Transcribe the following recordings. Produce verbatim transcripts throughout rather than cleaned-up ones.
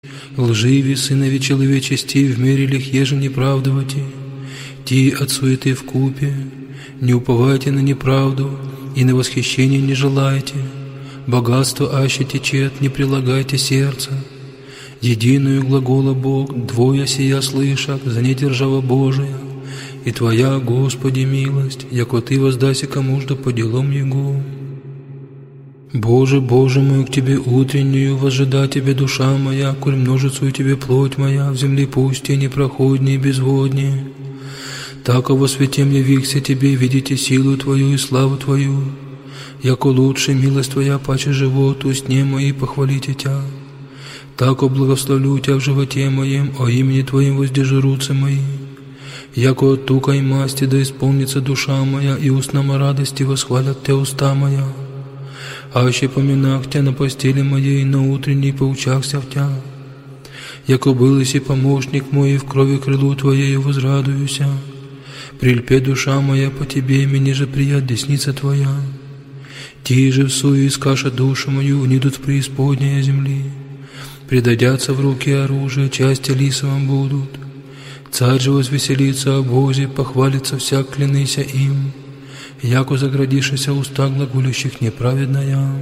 Лживи, сынови человечести, в мере лих еже неправдовати. Ти от суеты вкупе, не уповайте на неправду, и на восхищение не желайте. Богатство аще течет, не прилагайте сердца. Единую глагола Бог, двое сия слышат, за недержава Божия. И Твоя, Господи, милость, яко Ты воздайся кому-жда по делам Его. Боже, Боже мой, к Тебе утреннюю возжида Тебе душа моя, коль множицу Тебе плоть моя, в земле пусти непроходнее и безводнее. Тако во святем явихся Тебе, видите силу Твою и славу Твою. Яко лучше милость Твоя, паче живот, устне мои похвалите Тя. Тако благословлю Тя в животе моем, о имени Твоем воздержи мои. Яко от тука и масти да исполнится душа моя, и устнам радости восхвалят Тя уста моя. Аще поминах Тя на постели моей, на утренней поучахся в Тя. Яко был и помощник мой, и в крови крылу Твоею возрадуюся. Прильпе душа моя по Тебе, мне же прият десница Твоя. Ти же всую искаша душу мою, нидут в преисподнее земли. Предадятся в руки оружия, части лисовым будут. Царь же возвеселится о Бозе, похвалится всяк, клянися им. Яко заградишися уста глаголющих неправедная.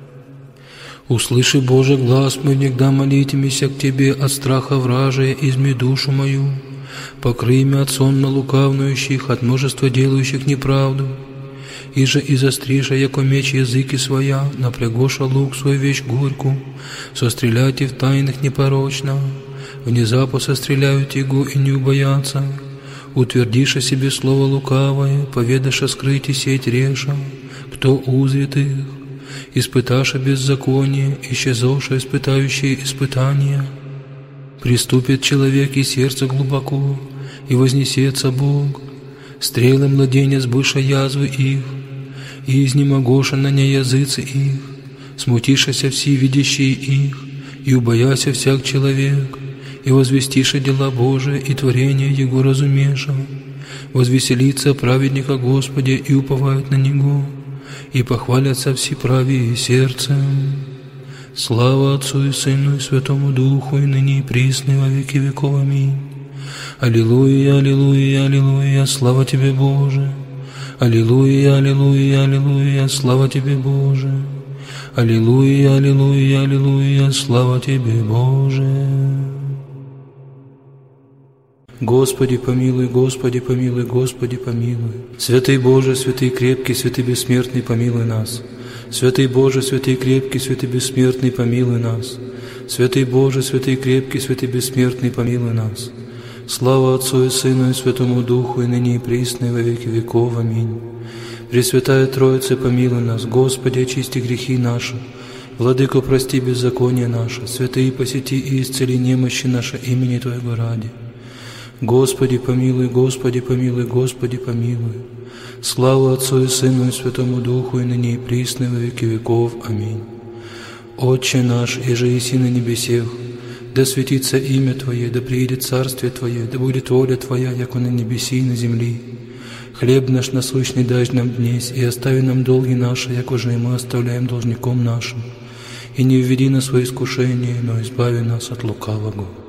Услыши, Боже, глаз мой, негда молитимися к Тебе от страха вражия, изми душу мою. Покрый меня от сонно лукавнующих, от множества делающих неправду. И же и застриша, яко меч языки своя, напрягоша лук свой вещь горьку, состреляйте в тайных непорочно, внезапно состреляют его и не убоятся. Утвердиша себе слово лукавое, поведаша скрыть и сеть реша, кто узрит их, испыташа беззаконие, исчезоша испытающие испытания. Приступит человек и сердце глубоко, и вознесется Бог, стрелы младенец быша язвы их, и изнемогоша на ней языцы их, смутишася все видящие их, и убояся всяк человек, и возвестиша дела Божия, и творение Его разумеша, возвеселится праведника Господи, и уповают на Него, и похвалятся все правые сердцем. Слава Отцу и Сыну и Святому Духу, и ныне и присно, и во веки веков. Аминь. Аллилуйя, аллилуйя, аллилуйя, слава Тебе, Боже. Аллилуйя, аллилуйя, аллилуйя, слава Тебе, Боже. Аллилуйя, аллилуйя, аллилуйя, слава Тебе, Боже. Господи, помилуй, Господи, помилуй, Господи, помилуй. Святый Боже, святый крепкий, святый бессмертный, помилуй нас. Святый Боже, святый крепкий, святый бессмертный, помилуй нас. Святый Боже, святый крепкий, святый бессмертный, помилуй нас. Слава Отцу и Сыну и Святому Духу, и ныне и присно, и во веки веков. Аминь. Пресвятая Троица, помилуй нас. Господи, очисти грехи наши. Владыко, прости беззаконие наше. Святые, посети и исцели немощи наши имени Твоего ради. Господи, помилуй, Господи, помилуй, Господи, помилуй. Слава Отцу и Сыну и Святому Духу, и ныне и присно, и во веки веков. Аминь. Отче наш, иже еси на небесех, да светится имя Твое, да приидет царствие Твое, да будет воля Твоя, яко на небеси и на земли. Хлеб наш насущный дай нам днесь, и остави нам долги наши, яко же и мы оставляем должником нашим. И не введи нас во искушение, но избави нас от лукавого.